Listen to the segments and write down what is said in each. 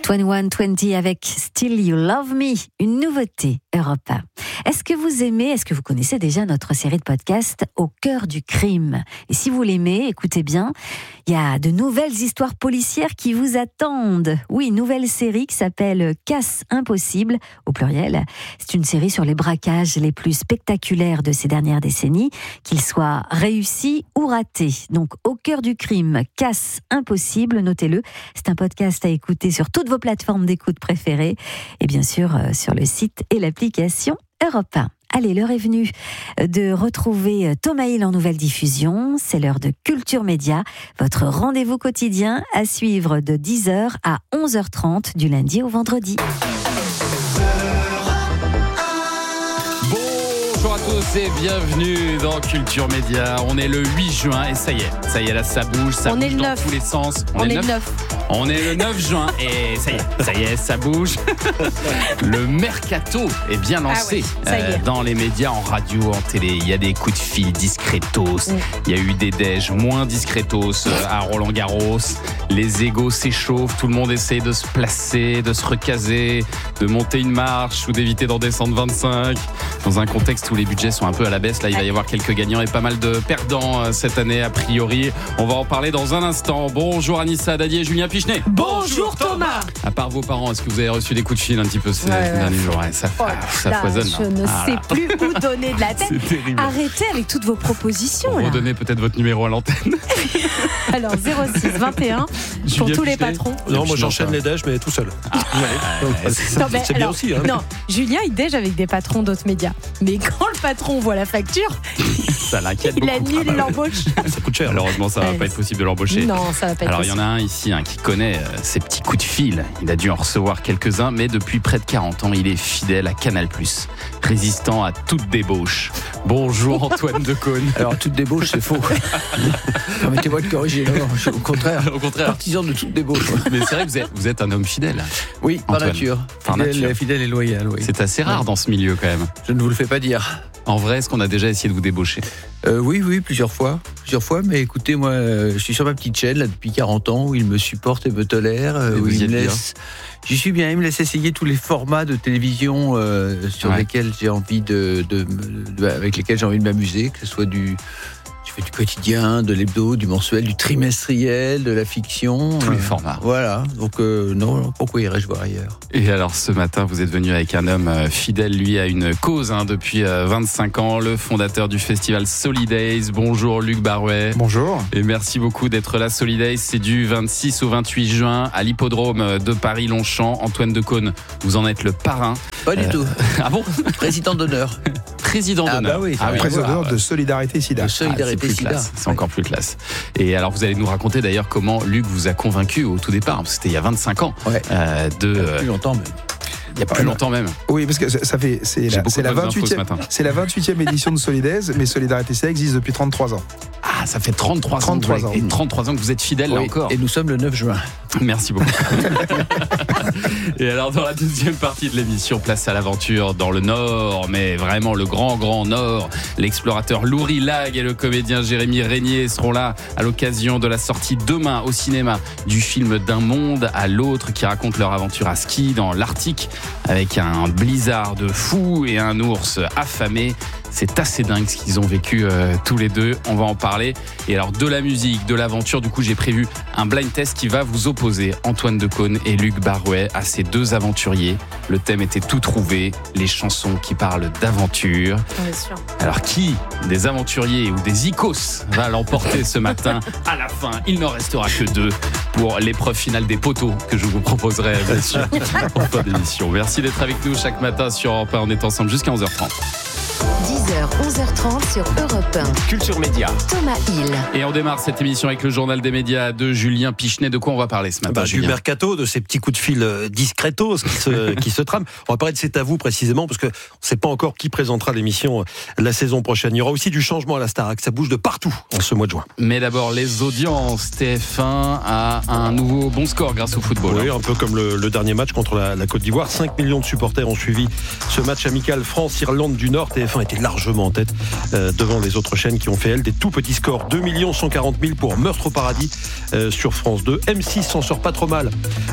2120 avec Still You Love Me, une nouveauté Europe 1. Est-ce que vous connaissez déjà notre série de podcasts Au cœur du crime? Et si vous l'aimez, écoutez bien, il y a de nouvelles histoires policières qui vous attendent. Oui, une nouvelle série qui s'appelle Casse Impossible, au pluriel. C'est une série sur les braquages les plus spectaculaires de ces dernières décennies, qu'ils soient réussis ou ratés. Donc, Au cœur du crime, Casse Impossible, notez-le. C'est un podcast à écouter sur toutes vos plateformes d'écoute préférées et bien sûr sur le site et l'application Europe 1. Allez, l'heure est venue de retrouver Thomas Hill en nouvelle diffusion. C'est l'heure de Culture Média, votre rendez-vous quotidien à suivre de 10h à 11h30 du lundi au vendredi. Bonjour à tous et bienvenue dans Culture Média. On est le 8 juin et ça y est là ça bouge dans tous les sens. On est le 9. On est le 9 juin et ça y est, ça bouge. Le mercato est bien lancé dans les médias, en radio, en télé. Il y a des coups de fil discretos. Il y a eu des déj moins discretos à Roland-Garros. Les égos s'échauffent, tout le monde essaie de se placer, de se recaser, de monter une marche ou d'éviter d'en descendre 25. Dans un contexte où les budgets sont un peu à la baisse, là il va y avoir quelques gagnants et pas mal de perdants cette année a priori. On va en parler dans un instant. Bonjour Anissa Dadier et Julien Pichenet. Bonjour Thomas. À part vos parents, est-ce que vous avez reçu des coups de fil un petit peu ces derniers jours? Ça foisonne. Je ne sais plus où donner de la tête. C'est terrible. Arrêtez avec toutes vos propositions. Redonnez peut-être votre numéro à l'antenne. Alors 06 21 pour tous les patrons. Non, moi j'enchaîne les déj mais tout seul. C'est bien aussi. Hein. Non, Julien il déj avec des patrons d'autres médias. Mais quand le patron voit la facture, ça l'inquiète il beaucoup. annule l'embauche. Ça coûte cher. Malheureusement, ça va pas être possible de l'embaucher. Non, ça va pas être Alors, possible. il y en a un ici qui connaît ces petits coups de fil. Il a dû en recevoir quelques-uns, mais depuis près de 40 ans, il est fidèle à Canal+, résistant à toute débauche. Bonjour Antoine Decaune. Alors, toute débauche, c'est faux. Permettez-moi de corriger. Non, je suis au contraire, partisan de toute débauche. Mais c'est vrai que vous êtes un homme fidèle. Oui, par Antoine. nature. Par nature. Fidèle et loyal, oui. C'est assez rare dans ce milieu quand même. Je ne vous le fais pas dire. En vrai, est-ce qu'on a déjà essayé de vous débaucher? Oui, plusieurs fois. Mais écoutez, moi, je suis sur ma petite chaîne là, depuis 40 ans, où il me supporte et me tolère, où il me laisse... J'y suis bien, il me laisse essayer tous les formats de télévision sur lesquels j'ai envie avec lesquels j'ai envie de m'amuser, que ce soit du quotidien, de l'hebdo, du mensuel, du trimestriel, de la fiction. Tous les formats. Voilà. Donc, non, pourquoi irais-je voir ailleurs? Et alors, ce matin, vous êtes venu avec un homme fidèle, lui, à une cause depuis 25 ans, le fondateur du festival Solidays. Bonjour, Luc Barouet. Bonjour. Et merci beaucoup d'être là. Solidays, c'est du 26 au 28 juin à l'hippodrome de Paris-Longchamp. Antoine Decaune, vous en êtes le parrain. Pas du tout. Ah bon? Président d'honneur. Président d'honneur. Bah oui. Président de Solidarité SIDA. C'est encore plus classe. Et alors, vous allez nous raconter d'ailleurs comment Luc vous a convaincu au tout départ, parce que c'était il y a 25 ans. Ouais. Plus longtemps même. Il y a plus longtemps même. Oui, parce que c'est la 28e édition de Solidays, mais Solidarité SIDA existe depuis 33 ans. Ah, ça fait 33 ans. Et 33 ans que vous êtes fidèle là encore. Et nous sommes le 9 juin. Merci beaucoup. Et alors, dans la deuxième partie de l'émission, place à l'aventure dans le Nord, mais vraiment le grand Nord. L'explorateur Loury Lag et le comédien Jérémy Régnier seront là à l'occasion de la sortie demain au cinéma du film D'un monde à l'autre qui raconte leur aventure à ski dans l'Arctique avec un blizzard de fou et un ours affamé. C'est assez dingue ce qu'ils ont vécu tous les deux. On va en parler. Et alors, de la musique, de l'aventure, du coup, j'ai prévu un blind test qui va vous opposer, Antoine Decaune et Luc Barouet, à ces deux aventuriers. Le thème était tout trouvé, les chansons qui parlent d'aventure. Bien sûr. Alors, qui des aventuriers ou des icos va l'emporter ce matin? À la fin, il n'en restera que deux pour l'épreuve finale des poteaux que je vous proposerai, bien sûr, en fin d'émission. Merci d'être avec nous chaque matin sur Europe 1. On est ensemble jusqu'à 11h30. 10h, 11h30 sur Europe 1. Culture Média. Thomas Hill. Et on démarre cette émission avec le journal des médias de Julien Pichenet. De quoi on va parler ce matin, Du Julien? mercato, de ces petits coups de fil discretos qui se trament. On va parler de C'est à vous précisément, parce qu'on ne sait pas encore qui présentera l'émission la saison prochaine. Il y aura aussi du changement à la Starac. Ça bouge de partout en ce mois de juin. Mais d'abord, les audiences. TF1 a un nouveau bon score grâce au football. Oui, un peu comme le dernier match contre la Côte d'Ivoire. 5 millions de supporters ont suivi ce match amical France-Irlande du Nord. TF1 était largement en tête devant les autres chaînes qui ont fait, elles, des tout petits scores. 2 140 000 pour Meurtre au paradis sur France 2. M6 s'en sort pas trop mal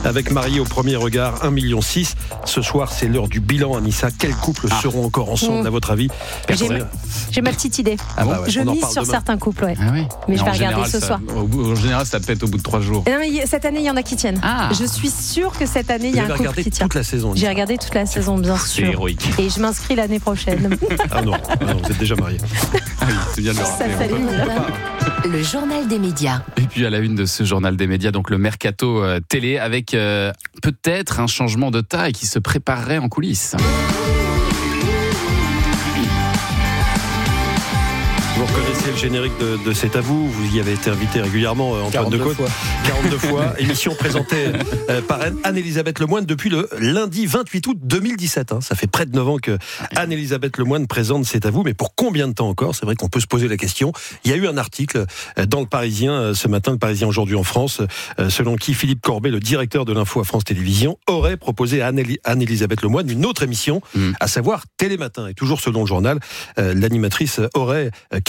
avec Marié au premier regard, 1,6 million. Ce soir, c'est l'heure du bilan, Anissa. Quels couples seront encore ensemble, à votre avis? J'ai ma petite idée. Ah bah ouais, je mise sur certains couples, ouais. Ah oui. Mais je vais regarder ce soir. En général, ça pète au bout de 3 jours. Non, mais cette année, il y en a qui tiennent. Je suis sûre que cette année, il y a un couple qui tient. Toute la saison. J'ai regardé toute la saison, bien sûr. C'est héroïque. Et je m'inscris l'année prochaine. Ah non, vous êtes déjà mariés. Ah oui, c'est bien de le rappeler. Le journal des médias. Et puis à la une de ce journal des médias, donc le mercato télé avec peut-être un changement de taille qui se préparerait en coulisses. Vous reconnaissez le générique de C'est à vous. Vous y avez été invité régulièrement, Antoine Decaune. 42 fois. Émission présentée par Anne-Elisabeth Lemoine depuis le lundi 28 août 2017. Ça fait près de 9 ans que Anne-Elisabeth Lemoine présente C'est à vous. Mais pour combien de temps encore? C'est vrai qu'on peut se poser la question. Il y a eu un article dans Le Parisien ce matin, Le Parisien aujourd'hui en France, selon qui Philippe Corbet, le directeur de l'info à France Télévisions, aurait proposé à Anne-Elisabeth Lemoine une autre émission, à savoir Télématin. Et toujours selon le journal, l'animatrice aurait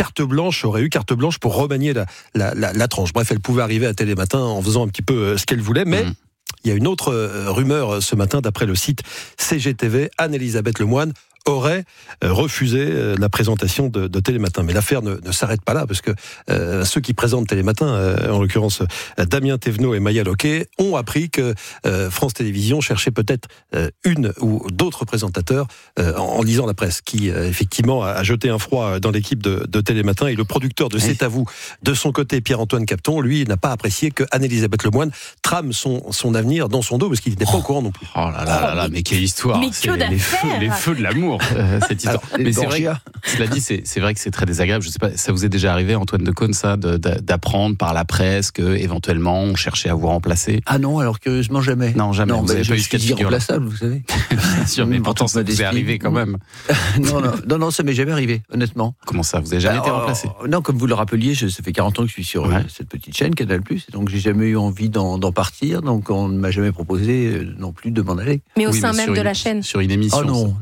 eu carte blanche pour remanier la tranche. Bref, elle pouvait arriver à Télématin en faisant un petit peu ce qu'elle voulait, mais il y a une autre rumeur ce matin d'après le site CGTV. Anne-Elisabeth Lemoine aurait refusé la présentation de Télématin. Mais l'affaire ne s'arrête pas là, parce que ceux qui présentent Télématin, en l'occurrence Damien Thévenot et Maya Loquet, ont appris que France Télévisions cherchait peut-être une ou d'autres présentateurs en lisant la presse, qui effectivement a jeté un froid dans l'équipe de Télématin. Et le producteur de C'est à vous, de son côté, Pierre-Antoine Capton, lui, n'a pas apprécié que Anne-Elisabeth Lemoine trame son avenir dans son dos, parce qu'il n'était pas au courant non plus. Oh là là là, mais quelle histoire! Mais que d'affaires! Les feux de l'amour. Cette histoire. Mais c'est vrai, cela dit, c'est vrai que c'est très désagréable. Je sais pas, ça vous est déjà arrivé, Antoine Decaune, ça, d'apprendre par la presse que éventuellement on cherchait à vous remplacer? Ah non, alors curieusement jamais. Non, jamais. Non, vous avez pas eu ce cas de figure irremplaçable, vous savez. Bien sûr, mais pourtant ça vous est arrivé quand même. Non, ça m'est jamais arrivé, honnêtement. Comment ça, vous avez jamais été remplacé? Non, comme vous le rappeliez, ça fait 40 ans que je suis sur cette petite chaîne Canal+, et donc j'ai jamais eu envie d'en partir, donc on ne m'a jamais proposé non plus de m'en aller. Mais au sein même de la chaîne? Sur une émission?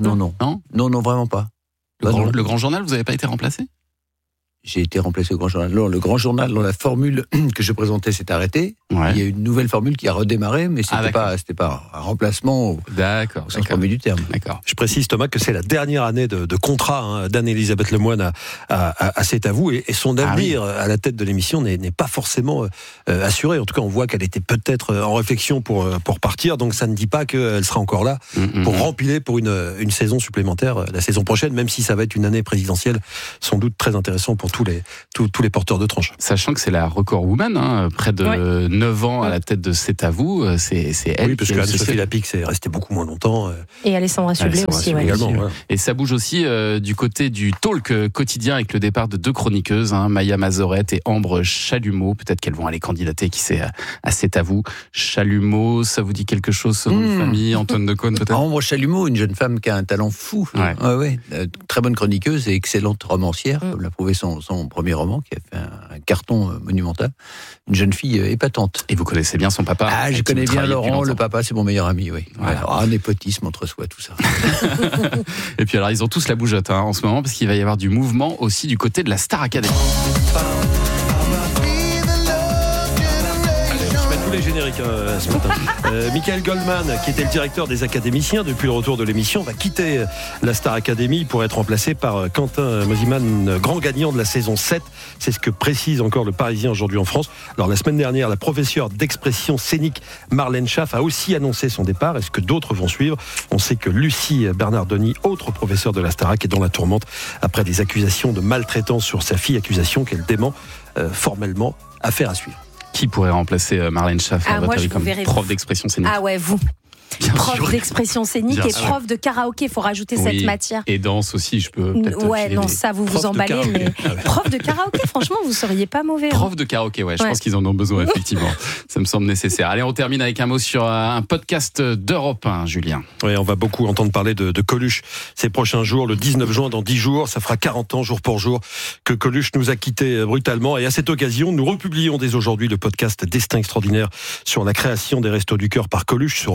Oh non, vraiment pas. Le grand journal, vous n'avez pas été remplacé? J'ai été remplacé au Grand Journal. Non, le Grand Journal, dans la formule que je présentais, s'est arrêté. Ouais. Il y a une nouvelle formule qui a redémarré, mais c'était pas un remplacement au sens premier du terme. D'accord. Je précise, Thomas, que c'est la dernière année de contrat d'Anne-Elisabeth Lemoine à C'est à vous, et son avenir à la tête de l'émission n'est pas forcément assuré. En tout cas, on voit qu'elle était peut-être en réflexion pour partir, donc ça ne dit pas qu'elle sera encore là pour rempiler pour une saison supplémentaire la saison prochaine, même si ça va être une année présidentielle sans doute très intéressant pour tous les porteurs de tranches. Sachant que c'est la record woman, près de 9 ans à la tête de C'est à vous, c'est elle. Oui, parce que Anne-Sophie Lapix est restée beaucoup moins longtemps. Et Alessandra Sublet aussi. Également, ouais. Et ça bouge aussi du côté du talk quotidien avec le départ de 2 chroniqueuses, Maya Mazorette et Ambre Chalumeau. Peut-être qu'elles vont aller candidater, qui sait, à C'est à vous. Chalumeau, ça vous dit quelque chose, ce nom de famille? Antoine Decaune, peut-être? Ambre Chalumeau, une jeune femme qui a un talent fou. Très bonne chroniqueuse et excellente romancière, comme l'a prouvé son premier roman, qui a fait un carton monumental. Une jeune fille épatante. Et vous connaissez bien son papa? Ah, je connais bien Laurent, le papa, c'est mon meilleur ami, oui. Voilà. Népotisme entre soi, tout ça. Et puis alors, ils ont tous la bougeotte en ce moment, parce qu'il va y avoir du mouvement aussi du côté de la Star Academy. Les génériques ce matin. Michael Goldman, qui était le directeur des académiciens depuis le retour de l'émission, va quitter la Star Academy pour être remplacé par Quentin Mosiman, grand gagnant de la saison 7. C'est ce que précise encore le Parisien aujourd'hui en France. Alors la semaine dernière, la professeure d'expression scénique Marlène Schaff a aussi annoncé son départ. Est-ce que d'autres vont suivre? On sait que Lucie Bernardoni, autre professeure de la Starac, est dans la tourmente après des accusations de maltraitance sur sa fille, accusation qu'elle dément formellement. Affaire à suivre. Qui pourrait remplacer Marlène Schaff comme prof d'expression scénique? Ah ouais, vous. Prof d'expression scénique et prof de karaoké, il faut rajouter cette matière. Et danse aussi, je peux peut-être. Ouais, non, ça vous emballez, mais prof de karaoké, franchement, vous seriez pas mauvais. Prof de karaoké, je pense qu'ils en ont besoin, effectivement. Ça me semble nécessaire. Allez, on termine avec un mot sur un podcast d'Europe 1, Julien. Oui, on va beaucoup entendre parler de Coluche ces prochains jours. Le 19 juin, dans 10 jours, ça fera 40 ans, jour pour jour, que Coluche nous a quittés brutalement. Et à cette occasion, nous republions dès aujourd'hui le podcast Destin extraordinaire sur la création des Restos du Cœur par Coluche sur Europe 1,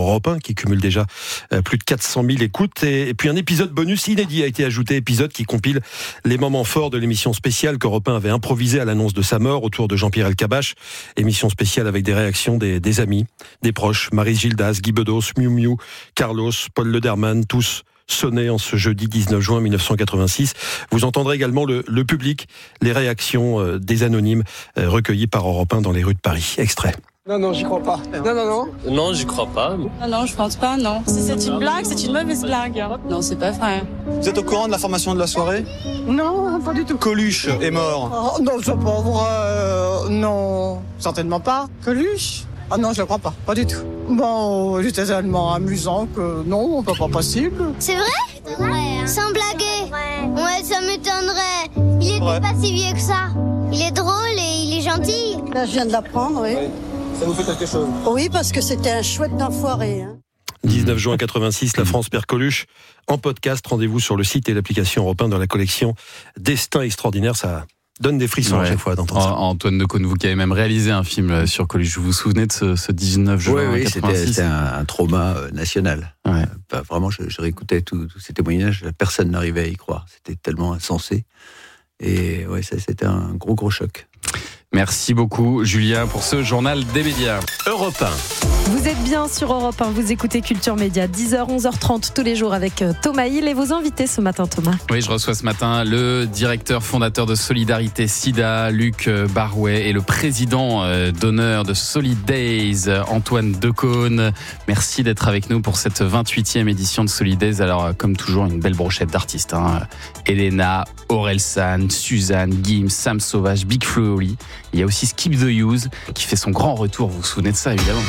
qui cumule déjà plus de 400 000 écoutes. Et puis un épisode bonus inédit a été ajouté, épisode qui compile les moments forts de l'émission spéciale qu'Europe 1 avait improvisée à l'annonce de sa mort autour de Jean-Pierre Elkabbach. Émission spéciale avec des réactions des amis, des proches, Maryse Gildas, Guy Bedos, Miu Miu, Carlos, Paul Lederman, tous sonnés en ce jeudi 19 juin 1986. Vous entendrez également le public, les réactions des anonymes recueillies par Europe 1 dans les rues de Paris. Extrait. Non, j'y crois pas. Non. Non, j'y crois pas. Non, je pense pas, non. Si c'est une blague, c'est une mauvaise blague. Non, c'est pas vrai. Vous êtes au courant de la formation de la soirée ? Non, pas du tout. Coluche est mort. Oh, non, c'est pas vrai. Non, certainement pas. Coluche ? Ah non, je le crois pas, pas du tout. Bon, j'étais tellement amusant que non, pas possible. C'est vrai ? Ouais. Sans blaguer ? Ouais, ça m'étonnerait. Il était pas si vieux que ça. Il est drôle et il est gentil. Là, je viens de l'apprendre, oui. Ça vous fait quelque chose ? Oui, parce que c'était un chouette d'enfoiré. 19 juin 86, la France perd Coluche. En podcast, rendez-vous sur le site et l'application Europe 1 dans la collection Destin extraordinaire. Ça donne des frissons à chaque fois d'entendre ça. Antoine Decaune, vous qui avez même réalisé un film sur Coluche, vous vous souvenez de ce 19 juin 86 ? Oui, c'était un trauma national. Ouais. Vraiment, je réécoutais tous ces témoignages, personne n'arrivait à y croire. C'était tellement insensé. Et ouais, c'était un gros choc. Merci beaucoup, Julien, pour ce journal des médias. Europe 1. Vous êtes bien sur Europe 1, vous écoutez Culture Média, 10h, 11h30 tous les jours avec Thomas Hill et vos invités ce matin, Thomas. Oui, je reçois ce matin le directeur fondateur de Solidarité SIDA, Luc Barouet, et le président d'honneur de Solidays, Antoine Decaune. Merci d'être avec nous pour cette 28e édition de Solidays. Alors, comme toujours, une belle brochette d'artistes. Elena, Orelsan, Suzanne, Gims, Sam Sauvage, Big Flo et Oli. Il y a aussi Skip the Use qui fait son grand retour. Vous vous souvenez de ça, évidemment.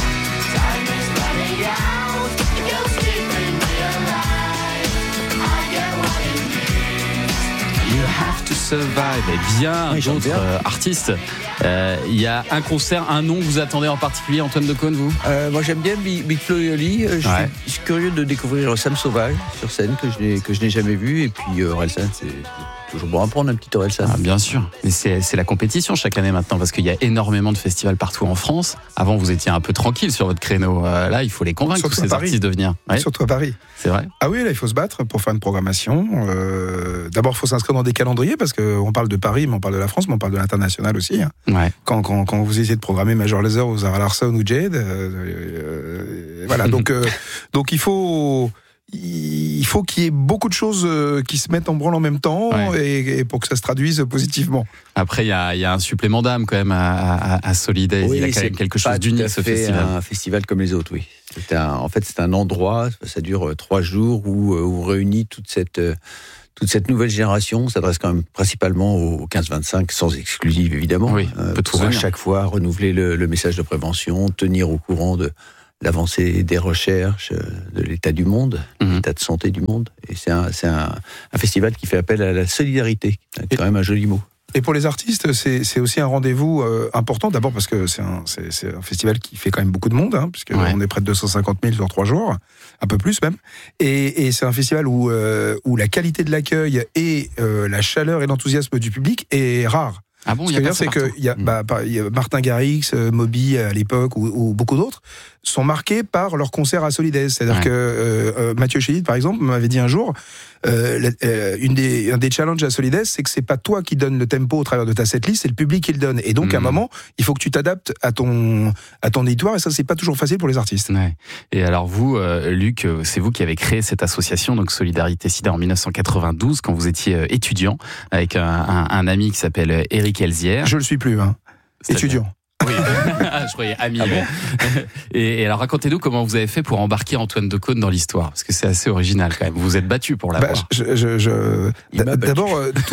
You have to survive. Et bien d'autres artistes. Il y a un concert, un nom que vous attendez en particulier, Antoine Decaune, vous ? Moi j'aime bien Big Flo et Oli. Je suis curieux de découvrir Sam Sauvage sur scène que je n'ai jamais vu. Et puis Orelsan, c'est toujours bon à prendre un petit Orelsan. Bien sûr, mais c'est la compétition chaque année maintenant parce qu'il y a énormément de festivals partout en France. Avant vous étiez un peu tranquille sur votre créneau. Là il faut les convaincre tous ces artistes de venir. Ouais. Surtout à Paris. C'est vrai. Ah oui, là il faut se battre pour faire une programmation. D'abord il faut s'inscrire dans des calendriers parce qu'on parle de Paris, mais on parle de la France, mais on parle de l'international aussi. Ouais. Quand vous essayez de programmer Major Lazer ou Zara Larsson ou Jade, voilà. Donc il faut qu'il y ait beaucoup de choses qui se mettent en branle en même temps et pour que ça se traduise positivement. Après, il y a un supplément d'âme quand même à Solidays. Oui, il y a quand même quelque chose d'unique, ce festival. Un festival comme les autres, oui. C'est un endroit, ça dure 3 jours où on réunit toute cette nouvelle génération. S'adresse quand même principalement aux 15-25, sans exclusive évidemment. Oui, pour à chaque fois renouveler le message de prévention, tenir au courant de l'avancée des recherches, de l'état du monde, l'état de santé du monde. Et c'est un festival qui fait appel à la solidarité. C'est quand même un joli mot. Et pour les artistes, c'est aussi un rendez-vous important. D'abord parce que c'est un festival qui fait quand même beaucoup de monde, puisqu'on est près de 250 000 sur 3 jours, un peu plus même. Et c'est un festival où la qualité de l'accueil et la chaleur et l'enthousiasme du public est rare. Ah bon, ce que je veux dire, c'est qu'il y a Martin Garrix, Moby à l'époque ou beaucoup d'autres sont marqués par leur concert à Solidays. C'est-à-dire que Mathieu Chédid, par exemple, m'avait dit un jour, un des challenges à Solidays, c'est que c'est pas toi qui donne le tempo au travers de ta setlist, c'est le public qui le donne. Et donc, à un moment, il faut que tu t'adaptes à ton éditoire, et ça, c'est pas toujours facile pour les artistes. Ouais. Et alors vous, Luc, c'est vous qui avez créé cette association, donc Solidarité SIDA, en 1992, quand vous étiez étudiant, avec un ami qui s'appelle Éric Elzière. Je le suis plus, étudiant. Oui, je croyais ami. Ah bon. Et alors racontez-nous comment vous avez fait pour embarquer Antoine Decaune dans l'histoire, parce que c'est assez original quand même. Vous vous êtes battu pour l'avoir. D'abord,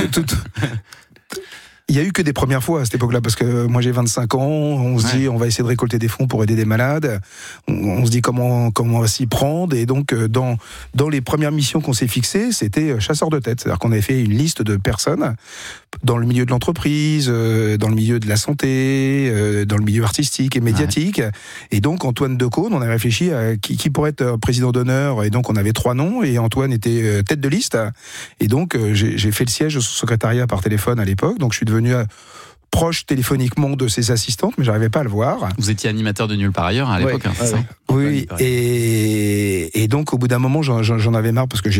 il y a eu que des premières fois à cette époque-là, parce que moi j'ai 25 ans, on se dit on va essayer de récolter des fonds pour aider des malades, on se dit comment on va s'y prendre, et donc dans les premières missions qu'on s'est fixées, c'était chasseur de tête, c'est-à-dire qu'on avait fait une liste de personnes dans le milieu de l'entreprise, dans le milieu de la santé, dans le milieu artistique et médiatique, et donc Antoine Decaune, on a réfléchi à qui pourrait être président d'honneur, et donc on avait 3 noms, et Antoine était tête de liste, et donc j'ai fait le siège au secrétariat par téléphone à l'époque, donc je suis devenu proche téléphoniquement de ses assistantes, mais j'arrivais pas à le voir. Vous étiez animateur de Nulle part ailleurs à l'époque, c'est ça ? Oui, et donc au bout d'un moment, j'en avais marre parce que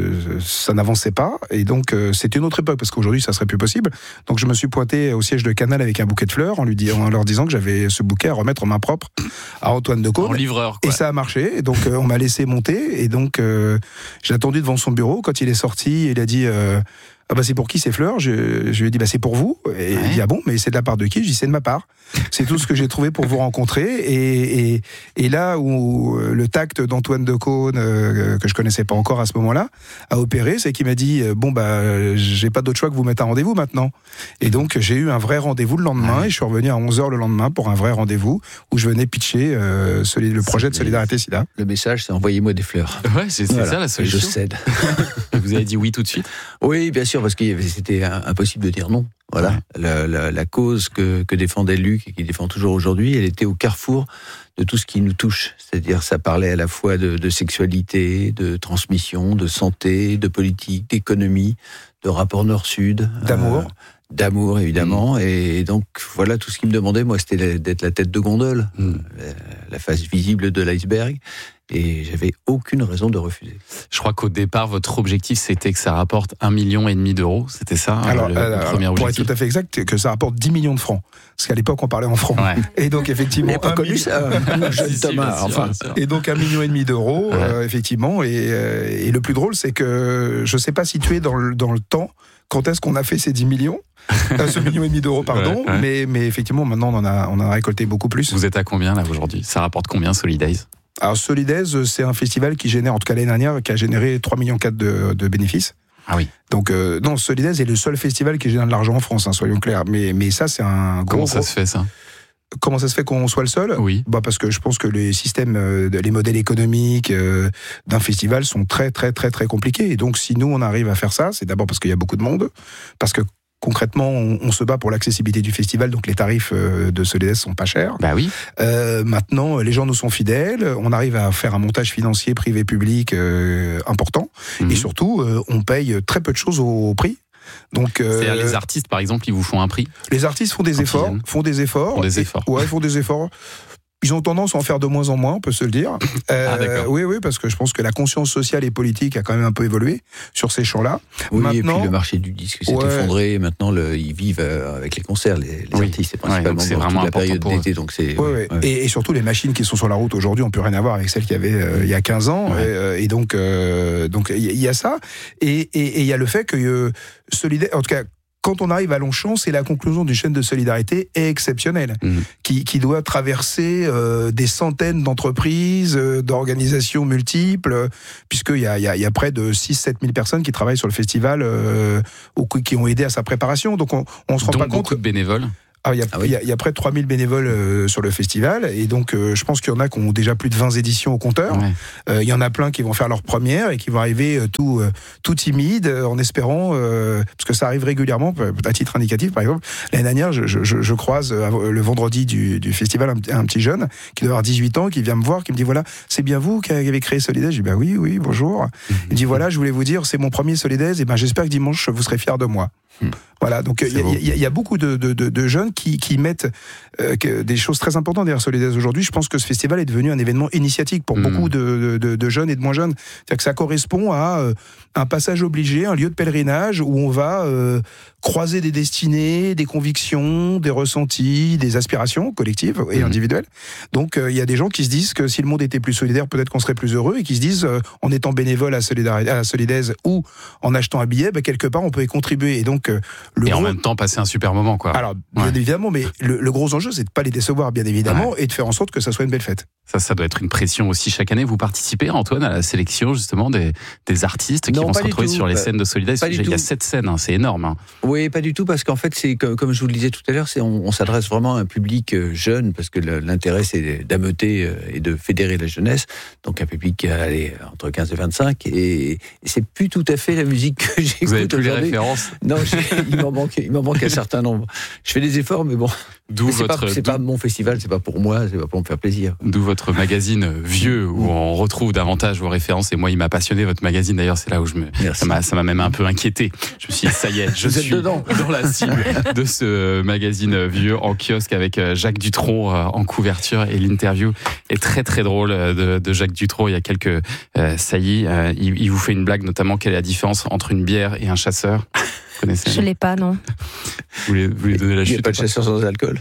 ça n'avançait pas, et donc c'était une autre époque parce qu'aujourd'hui ça serait plus possible. Donc je me suis pointé au siège de Canal avec un bouquet de fleurs en leur disant que j'avais ce bouquet à remettre en main propre à Antoine Decaune. En livreur, quoi. Et ça a marché. Et donc on m'a laissé monter, et donc j'ai attendu devant son bureau. Quand il est sorti, il a dit ah bah c'est pour qui ces fleurs ? Je lui ai dit bah c'est pour vous. Et il dit ah bon, mais c'est de la part de qui ? Je dis c'est de ma part. C'est tout ce que j'ai trouvé pour vous rencontrer. Et là où le tact d'Antoine Decaune, que je connaissais pas encore à ce moment-là, a opéré, c'est qu'il m'a dit bon bah j'ai pas d'autre choix que vous mettre un rendez-vous maintenant. Et donc j'ai eu un vrai rendez-vous le lendemain, et je suis revenu à 11h le lendemain pour un vrai rendez-vous où je venais pitcher le projet de Solidarité Sida. Le message, c'est envoyez-moi des fleurs. Ouais, c'est ça la solution. Je cède. Vous avez dit oui tout de suite ? Oui, bien sûr, parce que c'était impossible de dire non. Voilà, la cause que défendait Luc et qui défend toujours aujourd'hui, elle était au carrefour de tout ce qui nous touche. C'est-à-dire, ça parlait à la fois de sexualité, de transmission, de santé, de politique, d'économie, de rapport nord-sud. D'amour, évidemment. Et donc, voilà, tout ce qu'il me demandait, moi, c'était d'être la tête de gondole, la face visible de l'iceberg. Et j'avais aucune raison de refuser. Je crois qu'au départ, votre objectif, c'était que ça rapporte 1,5 million d'euros. C'était ça, le premier objectif. Pour être tout à fait exact, que ça rapporte 10 millions de francs. Parce qu'à l'époque, on parlait en francs. Ouais. Et donc, effectivement... Il n'a pas connu ça, jeune Thomas. Enfin. Et donc, 1,5 million d'euros, effectivement. Et le plus drôle, c'est que je ne sais pas situer dans le temps quand est-ce qu'on a fait ces 10 millions. Ce 1,5 million d'euros, pardon. Mais effectivement, maintenant, on en a récolté beaucoup plus. Vous êtes à combien, là, aujourd'hui ? Ça rapporte combien, Solidays ? Alors Solidays, c'est un festival qui génère, en tout cas l'année dernière, qui a généré 3,4 millions de bénéfices. Ah oui. Donc non, Solidays est le seul festival qui génère de l'argent en France, soyons clairs. Mais ça, c'est un gros... Comment ça se fait, ça ? Comment ça se fait qu'on soit le seul ? Oui. Bah parce que je pense que les systèmes, les modèles économiques d'un festival sont très très très très compliqués. Et donc si nous on arrive à faire ça, c'est d'abord parce qu'il y a beaucoup de monde, parce que concrètement, on se bat pour l'accessibilité du festival, donc les tarifs de Solidays sont pas chers. Bah oui. Maintenant, les gens nous sont fidèles, on arrive à faire un montage financier privé-public important, et surtout, on paye très peu de choses au prix. Donc, c'est-à-dire les artistes, par exemple, ils vous font un prix ? Les artistes font des efforts. Ouais, font des efforts. Ils ont tendance à en faire de moins en moins, on peut se le dire. Oui, parce que je pense que la conscience sociale et politique a quand même un peu évolué sur ces champs-là. Oui, maintenant, et puis le marché du disque s'est effondré. Maintenant, ils vivent avec les concerts, les artistes, c'est principalement c'est vraiment la période d'été. Donc c'est, Et surtout, les machines qui sont sur la route aujourd'hui n'ont plus rien à voir avec celles qu'il y avait il y a 15 ans. Et donc, il y a ça. Et il y a le fait que Solidays, en tout cas, quand on arrive à Longchamp, c'est la conclusion d'une chaîne de solidarité exceptionnelle, qui doit traverser des centaines d'entreprises, d'organisations multiples, puisqu'il y a près de 6-7 000 personnes qui travaillent sur le festival, qui ont aidé à sa préparation. Donc on se rend pas compte. Beaucoup de bénévoles. Il y a près de 3000 bénévoles sur le festival, et donc je pense qu'il y en a qui ont déjà plus de 20 éditions au compteur. Il y en a plein qui vont faire leur première et qui vont arriver tout timides, en espérant, parce que ça arrive régulièrement, à titre indicatif par exemple. L'année dernière, je croise le vendredi du festival un petit jeune qui doit avoir 18 ans, qui vient me voir, qui me dit voilà, c'est bien vous qui avez créé Solidays ? Je dis bah oui, bonjour. Il me dit voilà, je voulais vous dire, c'est mon premier Solidays, et ben j'espère que dimanche vous serez fiers de moi. Voilà, donc il y a beaucoup de jeunes qui mettent des choses très importantes derrière Solidays aujourd'hui. Je pense que ce festival est devenu un événement initiatique pour beaucoup de jeunes et de moins jeunes. C'est-à-dire que ça correspond à un passage obligé, un lieu de pèlerinage où on va croiser des destinées, des convictions, des ressentis, des aspirations collectives et individuelles. Donc il y a des gens qui se disent que si le monde était plus solidaire, peut-être qu'on serait plus heureux, et qui se disent en étant bénévole à Solidays ou en achetant un billet, quelque part on peut y contribuer. Et donc en même temps passer un super moment, quoi. Alors bien évidemment, mais le gros enjeu, c'est de pas les décevoir, bien évidemment, et de faire en sorte que ça soit une belle fête. Ça doit être une pression aussi chaque année. Vous participez, Antoine, à la sélection justement des artistes qui vont se retrouver sur les scènes de Solidays. Il y a 7 scènes, c'est énorme. Oui, pas du tout, parce qu'en fait, c'est comme je vous le disais tout à l'heure, on s'adresse vraiment à un public jeune, parce que l'intérêt, c'est d'ameuter et de fédérer la jeunesse, donc un public entre 15 et 25, et c'est plus tout à fait la musique que j'écoute aujourd'hui. Vous avez plus les références ? Non, il m'en manque un certain nombre. Je fais des efforts, mais bon. C'est pas mon festival, c'est pas pour moi, c'est pas pour me faire plaisir. D'où votre magazine Vieux, où on retrouve davantage vos références. Et moi, il m'a passionné, votre magazine. D'ailleurs, c'est là où ça m'a même un peu inquiété. Je me suis dit, ça y est, je suis dans la cible de ce magazine Vieux en kiosque avec Jacques Dutronc en couverture. Et l'interview est très très drôle de Jacques Dutronc. Il y a quelques saillies. Il vous fait une blague, notamment, quelle est la différence entre une bière et un chasseur? Je l'ai pas, non. Vous lui donnez la chute. Il n'y a pas de chasseur sans alcool.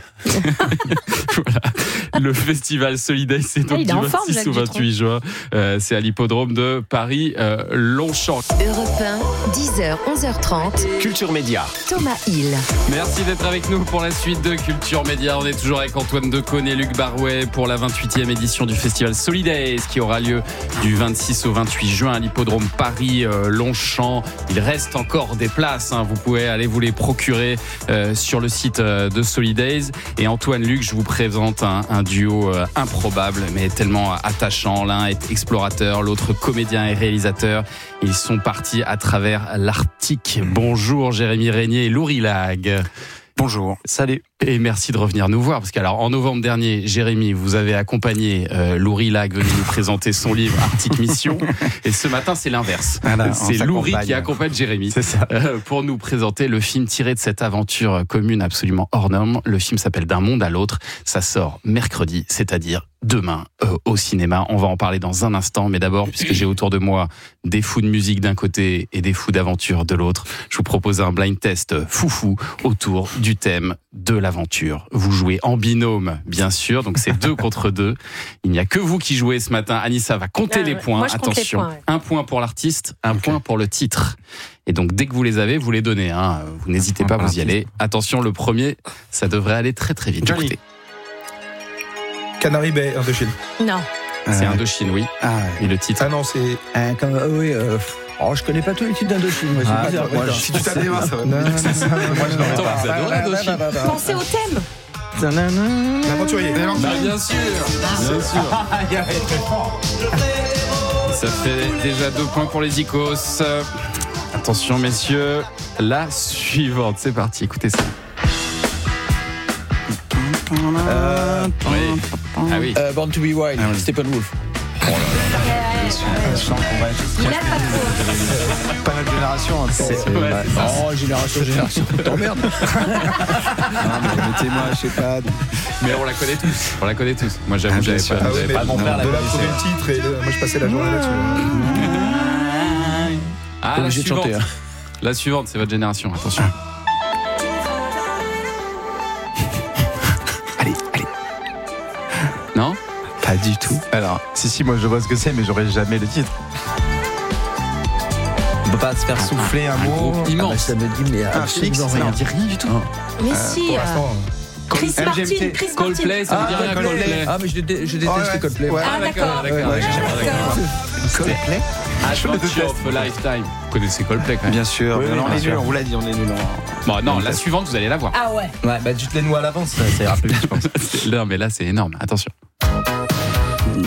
Voilà. Le festival Solidays, c'est donc du 26 au 28 juin. C'est à l'hippodrome de Paris, Longchamp. Europe 1, 10h, 11h30. Culture Média. Thomas Hill. Merci d'être avec nous pour la suite de Culture Média. On est toujours avec Antoine Decaune et Luc Barouet pour la 28e édition du festival Solidays qui aura lieu du 26 au 28 juin à l'hippodrome Paris, Longchamp. Il reste encore des places, hein. Vous pouvez aller vous les procurer sur le site de Solidays. Et Antoine, Luc, je vous présente un duo improbable mais tellement attachant. L'un est explorateur, l'autre comédien et réalisateur. Ils sont partis à travers l'Arctique. Bonjour Jérémy Régnier et Laurie Lag. Bonjour, salut. Et merci de revenir nous voir, parce qu'alors en novembre dernier, Jérémy, vous avez accompagné Laurie Lag venu nous présenter son livre Arctic Mission, et ce matin c'est l'inverse. Voilà, c'est Laurie qui accompagne Jérémy pour nous présenter le film tiré de cette aventure commune absolument hors norme. Le film s'appelle D'un monde à l'autre, ça sort mercredi, c'est-à-dire demain au cinéma. On va en parler dans un instant, mais d'abord, puisque j'ai autour de moi des fous de musique d'un côté et des fous d'aventure de l'autre, je vous propose un blind test foufou autour du thème de l'aventure. Vous jouez en binôme, bien sûr, donc c'est 2 contre 2. Il n'y a que vous qui jouez ce matin. Anissa va compter les points. Moi, attention, les points, un point pour l'artiste, un point pour le titre. Et donc dès que vous les avez, vous les donnez. Hein. Vous n'hésitez pas, vous y allez. Attention, le premier, ça devrait aller très très vite. Écoutez. Canary Bay, Indochine. Non. C'est Indochine, oui. Et le titre? Ah non, c'est... je connais pas tous les titres d'Indochine. Si tu t'avais ça va. Moi, je l'entends. Vous adorez Indochine. Pensez au thème. L'aventurier. Bien sûr. Ça fait déjà 2 points pour les Icos. Attention messieurs, la suivante, c'est parti, écoutez ça. Oui. Born to be Wild, Steppenwolf. Oh là là. Pas notre génération. Génération. T'emmerdes. Non, mais mettez-moi, je sais pas. Mais on la connaît tous. Moi, j'avoue, j'avais pas. Mon père la connaissait. Le titre et moi, je passais la journée là-dessus. La suivante. La suivante, c'est votre génération. Attention. Allez. Non? Pas du tout. Alors, si, moi je vois ce que c'est, mais j'aurais jamais le titre. On peut pas se faire souffler un mot. Immense. Ça me dit, mais absolument rien. Ça ne dit rien du tout. Mais si. Chris Martin. Coldplay, ça veut dire rien. Coldplay. Ah, mais je déteste Coldplay. D'accord. Coldplay. Adventure of a Lifetime. Vous connaissez Coldplay quand même. Bien sûr. On est nul, on vous l'a dit, on est nul. Bon, non, la suivante, vous allez la voir. Ah ouais. Ouais, bah dites-les-nous à l'avance, ça ira plus vite, je pense. Non, mais là, c'est énorme. Attention. Oui.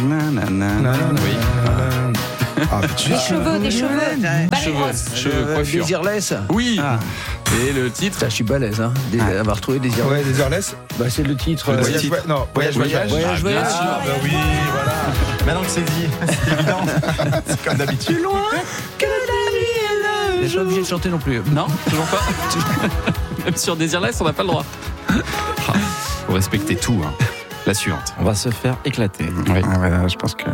Des cheveux. Cheveux, coiffure. Désirless. Oui. Et le titre? Ça, je suis balèze, hein. Avoir trouvé Désirless. Ouais, Désirless. Bah, c'est le titre. Voyage. Bien sûr. Oui, voilà. Maintenant que c'est dit, c'est évident. C'est comme d'habitude. Loin que la vie est le Je suis pas obligé de chanter non plus. Non, toujours pas. Même sur Désirless, on n'a pas le droit. Vous respectez tout, hein. La suivante. On va se faire éclater. Oui. Ouais, je pense que...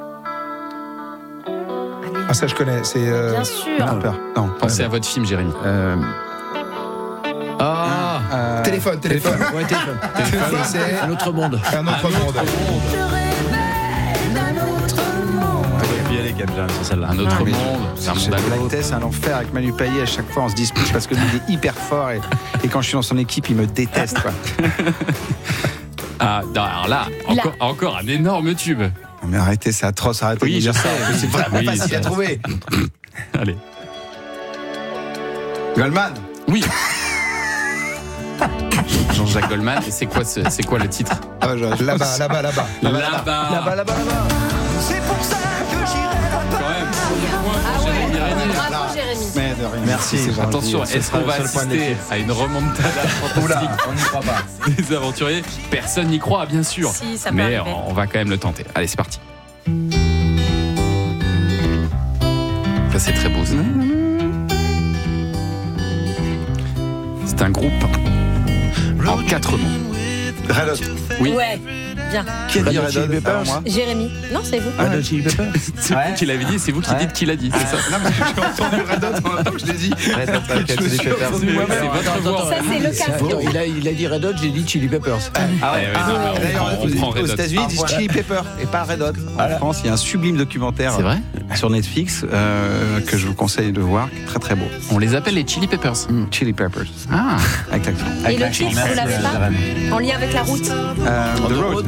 Ah, ça, je connais. C'est. Bien sûr. Non. Pensez à votre film, Jérémy. Téléphone. Ouais, téléphone. C'est un autre monde. Un autre monde. On peut y aller, Gabja, sur celle-là. Un autre monde. C'est un monde à l'autre. C'est un enfer avec Manu Payet. À chaque fois, on se dispute parce que lui, il est hyper fort. Et quand je suis dans son équipe, il me déteste, quoi. Ah, alors là, encore un énorme tube. Mais arrêtez, c'est atroce, arrêtez. Oui, je sais. C'est vraiment facile à trouver. Allez. Goldman. Oui. Jean-Jacques Goldman. Et c'est quoi le titre? Là-bas. C'est pour ça que j'irai. Quand même. Bravo, Jérémy. Mais Merci. Attention, est-ce qu'on va assister à une remontada fantastique? On n'y croit pas. Les aventuriers, personne n'y croit, bien sûr. Si, ça peut mais arriver. on va quand même le tenter. Allez, c'est parti. Ça, c'est très beau, ça. C'est un groupe en 4 mots. Red Hot. Oui. Ouais, bien. Qui a dit Red Hot? Moi. Jérémy. Non, c'est vous. Red Hot Chili Peppers. C'est vous qui l'avez dit, c'est vous qui dites qui l'a dit, c'est ça? Non, mais j'ai entendu Red Hot en même temps que je l'ai dit. Red Hot, C'est votre voix. Ça, c'est le cas. Attends, il a dit Red Hot, j'ai dit Chili Peppers. D'ailleurs, on prend Red aux Hot. États-Unis, ils disent Chili Pepper et pas Red Hot. En France, il y a un sublime documentaire C'est vrai? sur Netflix que je vous conseille de voir, très très beau. On les appelle les Chili Peppers. Chili Peppers. Ah, Avec l'accent. Et le titre, vous l'avez pas? En lien avec la route. The Road.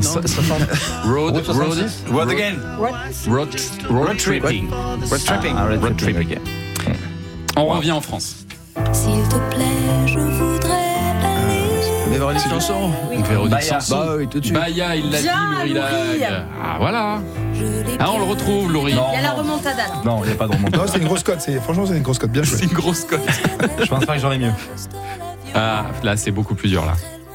Road again. Road tripping. Road tripping. Road tripping. On revient en France. S'il te plaît, je voudrais aller. Véronique Sanson. Véronique Sanson. Bah oui, tout de suite. Baya, il l'a dit, Bien, Lourilag. Louis. Ah, voilà. Ah, on le retrouve, Laurie. Il y a la remontada. Là. Non, il n'y a pas de remontada. Non, c'est une grosse cote. Franchement, c'est une grosse cote. Bien joué. C'est une grosse cote. Je pense pas que j'aurais mieux. Ah, là, c'est beaucoup plus dur, là.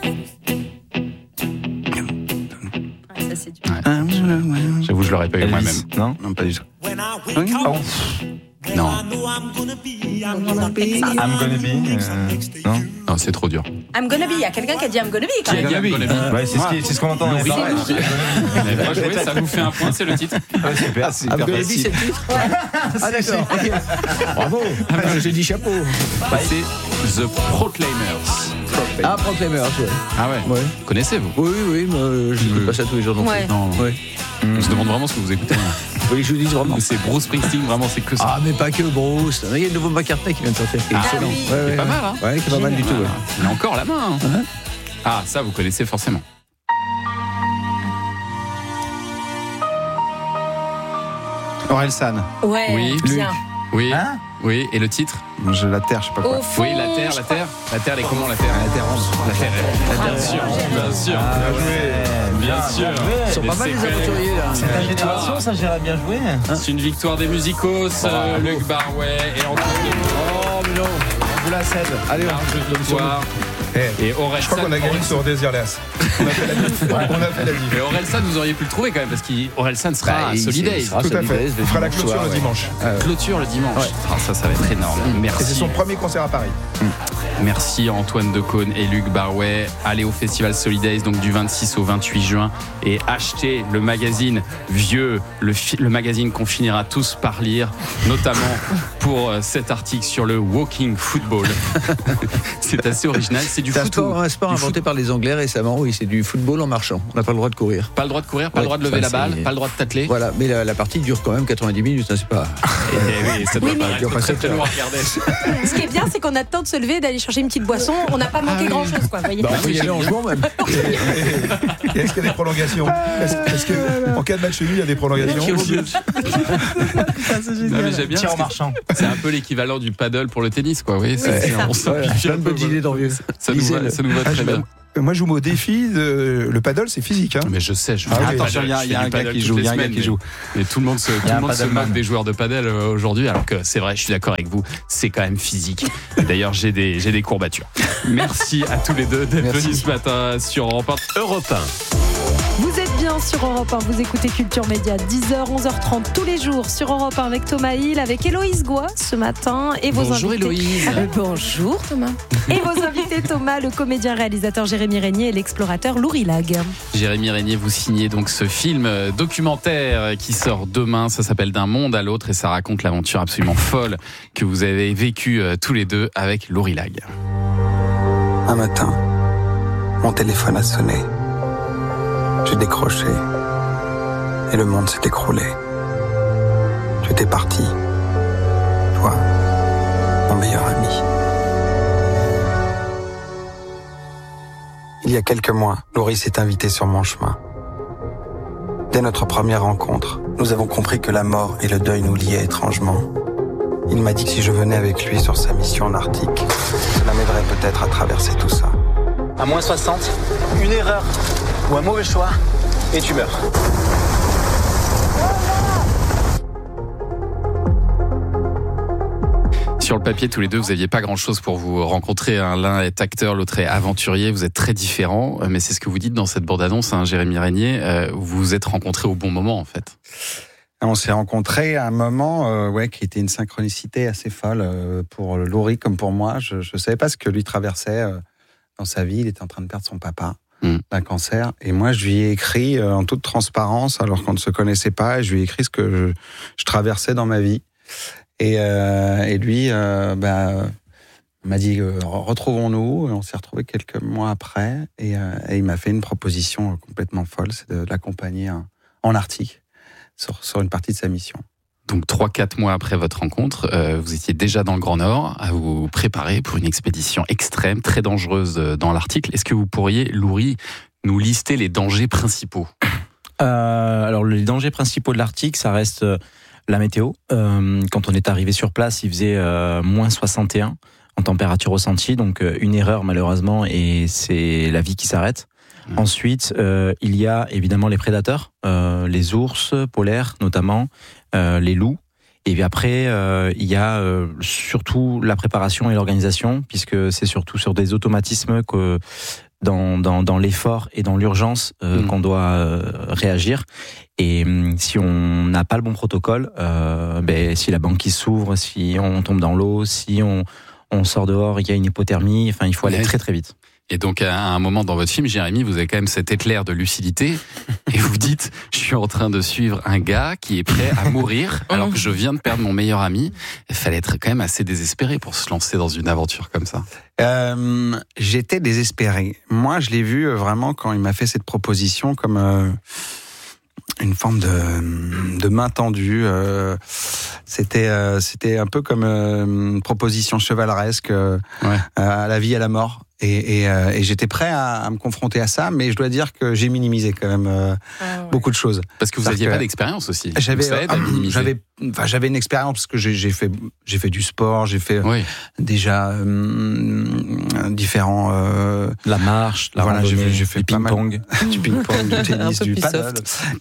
Ça, c'est dur. J'avoue, je l'aurais pas eu moi-même. Non, non, pas du tout. Non. I'm gonna be. Non. Non, c'est trop dur. I'm gonna be. Il y a quelqu'un qui a dit I'm gonna be quand même. Qui a dit I'm gonna be? Ouais, c'est ce qu'on entend dans les oreilles. Bien joué, ça vous fait un point, c'est le titre. Ouais, super. I'm gonna be, c'est le titre. Ah d'accord. Ok. Bravo. J'ai dit chapeau. C'est The Proclaimers. Ah, Proclaimers, ouais. Ah ouais. Connaissez-vous? Oui, mais je n'écoute pas ça tous les jours non plus. Ouais. Non. Ouais. On se demande vraiment ce que vous écoutez. Vous voulez que je vous dise vraiment? C'est Bruce Springsteen, vraiment, c'est que ça. Ah, mais pas que Bruce. Il y a le nouveau McCartney qui vient de sortir. Qui est excellent. oui. Ouais, C'est pas mal, hein? Ouais, qui est pas mal du tout. Ouais. Il a encore la main. Hein. Ah, ça, vous connaissez forcément. Orelsan. Ouais, Oui. bien. Oui. Hein? Oui, et le titre? Je la terre, je sais pas quoi. Au fond, Oui, la Terre, la Terre. La Terre, elle est comment, la Terre? La terre ronde. La Terre, bien sûr, bien sûr. Bien sûr. Ils sont pas mal les aventuriers là. C'est une victoire. ça j'irais bien jouer. C'est une victoire des musicos. Luc Barouet et Antoine Oh, mais non. On vous la cède. Allez, large victoire. Et Orelsan. Je crois qu'on a gagné sur Desireless. On a fait la diff. On a fait la diff. Mais Orelsan, vous auriez pu le trouver quand même, parce qu'Orelsan sera à Solidays. Tout à fait. On fera la clôture le dimanche. Clôture le dimanche. Ah, ça va être énorme. Et c'est Merci. son premier concert à Paris. Merci Antoine Decaune et Luc Barouet. Allez au festival Solidays, donc du 26 au 28 juin, et achetez le magazine Vieux, le magazine qu'on finira tous par lire, notamment pour cet article sur le walking football. C'est assez original. C'est du C'est foot. un sport inventé par les Anglais récemment. Oui, c'est du football en marchant. On n'a pas le droit de courir. Pas le droit de courir, pas le droit de lever la balle, pas le droit de tacler. Voilà, mais la partie dure quand même 90 minutes, hein, c'est pas. Oui, ça doit Oui, pas mais- être très loin à regarder. Ce qui est bien, c'est qu'on a le temps de se lever, d'aller chercher une petite boisson. On n'a pas manqué grand-chose, quoi. Vous voyez. Bah, on peut y aller en jouant même. Et est-ce qu'il y a des prolongations? Est-ce qu'en cas de match nul, il y a des prolongations? Non, mais j'aime bien. Tir en parce que marchant. C'est un peu l'équivalent du paddle pour le tennis, quoi. Oui, c'est ça. on simplifie Plein un de peu. bonnes idées dans Vieux. Ça nous va très bien. Moi, je joue au défi. Le paddle, c'est physique. Hein. Mais je sais, je Ah fais oui. du Attention, paddle, il y a je fais un du gars paddle qui toutes joue, les il y a un gars semaines, qui joue. Mais tout le monde se un moque paddleman. des joueurs de paddle aujourd'hui, alors que c'est vrai, je suis d'accord avec vous, c'est quand même physique. Et d'ailleurs, j'ai des courbatures. Merci à tous les deux d'être venus ce matin sur Europe 1. Europe 1. Vous êtes bien sur Europe 1, vous écoutez Culture Média, 10h, 11h30 tous les jours sur Europe 1 avec Thomas Hill, avec Héloïse Goua ce matin et vos Bonjour invités. Héloïse. Bonjour Thomas. Et vos invités Thomas, le comédien réalisateur Jérémy Régnier et l'explorateur Lourilag. Jérémy Régnier, vous signez donc ce film documentaire qui sort demain. Ça s'appelle D'un monde à l'autre et ça raconte l'aventure absolument folle que vous avez vécue tous les deux avec Lourilag. Un matin, mon téléphone a sonné. J'ai décroché et le monde s'est écroulé. Tu étais parti, toi, mon meilleur ami. Il y a quelques mois, Laurie s'est invitée sur mon chemin. Dès notre première rencontre, nous avons compris que la mort et le deuil nous liaient étrangement. Il m'a dit que si je venais avec lui sur sa mission en Arctique, cela m'aiderait peut-être à traverser tout ça. À moins 60, une erreur ou un mauvais choix, et tu meurs. Sur Sur le papier, tous les deux, vous n'aviez pas grand-chose pour vous rencontrer. L'un est acteur, l'autre est aventurier. Vous êtes très différents, mais c'est ce que vous dites dans cette bande-annonce, Jérémy Régnier. Vous vous êtes rencontrés au bon moment, en fait. On s'est rencontrés à un moment qui était une synchronicité assez folle pour Laurie comme pour moi. Je ne savais pas ce que lui traversait dans sa vie. Il était en train de perdre son papa d'un cancer. Et moi, je lui ai écrit en toute transparence, alors qu'on ne se connaissait pas. Et je lui ai écrit ce que je traversais dans ma vie. Et lui m'a dit retrouvons-nous. Et on s'est retrouvés quelques mois après. Et il m'a fait une proposition complètement folle, c'est de l'accompagner en Arctique. Sur une partie de sa mission. Donc 3-4 mois après votre rencontre, vous étiez déjà dans le Grand Nord à vous préparer pour une expédition extrême, très dangereuse dans l'Arctique. Est-ce que vous pourriez, Laurie, nous lister les dangers principaux ? Alors les dangers principaux de l'Arctique, ça reste la météo. Quand on est arrivé sur place, il faisait moins 61 en température ressentie, donc une erreur malheureusement et c'est la vie qui s'arrête. Ensuite, il y a évidemment les prédateurs, les ours polaires notamment, les loups. Et puis après, il y a surtout la préparation et l'organisation, puisque c'est surtout sur des automatismes que dans l'effort et dans l'urgence qu'on doit réagir. Et si on n'a pas le bon protocole, si la banquise s'ouvre, si on tombe dans l'eau, si on sort dehors, il y a une hypothermie, enfin il faut aller très très vite. Et donc, à un moment dans votre film, Jérémy, vous avez quand même cet éclair de lucidité et vous dites, je suis en train de suivre un gars qui est prêt à mourir alors que je viens de perdre mon meilleur ami. Il fallait être quand même assez désespéré pour se lancer dans une aventure comme ça. J'étais désespéré. Moi, je l'ai vu vraiment quand il m'a fait cette proposition comme une forme de main tendue. C'était un peu comme une proposition chevaleresque à la vie et à la mort. Et j'étais prêt à me confronter à ça, mais je dois dire que j'ai minimisé quand même beaucoup de choses. Parce que vous n'aviez pas d'expérience aussi. J'avais une expérience parce que j'ai fait du sport, j'ai fait déjà différents la marche, la randonnée, j'ai fait du ping-pong, du ping-pong, du tennis, du paddle.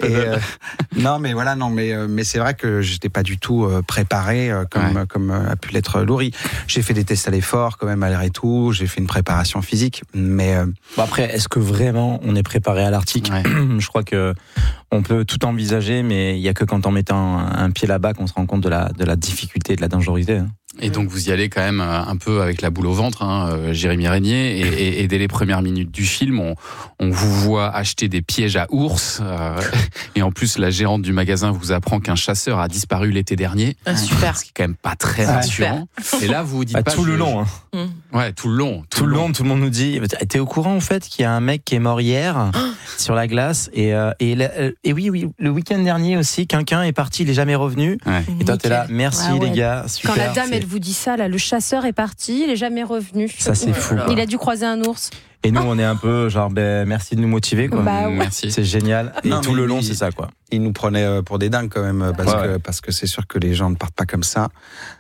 Mais c'est vrai que j'étais pas du tout préparé comme a pu l'être Laurie. J'ai fait des tests à l'effort quand même malgré tout. J'ai fait une préparation physique, mais après, est-ce que vraiment on est préparé à l'Arctique ? Je crois que on peut tout envisager, mais il y a que quand on met un pied là-bas qu'on se rend compte de la difficulté et de la dangerosité. Et donc vous y allez quand même un peu avec la boule au ventre, Jérémy Régnier, et dès les premières minutes du film, on vous voit acheter des pièges à ours, et en plus la gérante du magasin vous apprend qu'un chasseur a disparu l'été dernier, super. Ce qui est quand même pas très rassurant. Et là vous vous dites pas tout le long. Ouais, tout le long. Tout le long, tout le monde nous dit, t'es au courant en fait qu'il y a un mec qui est mort hier sur la glace, et oui, le week-end dernier aussi, quelqu'un est parti, il est jamais revenu. Et toi t'es là, merci les gars, super. Quand la dame elle vous dit ça, là, le chasseur est parti, il est jamais revenu. Ça c'est fou. Il a dû croiser un ours. Et nous, on est un peu genre, merci de nous motiver, quoi. Merci. C'est génial. Et tout le long, c'est ça, quoi. Il nous prenait pour des dingues quand même, parce que c'est sûr que les gens ne partent pas comme ça.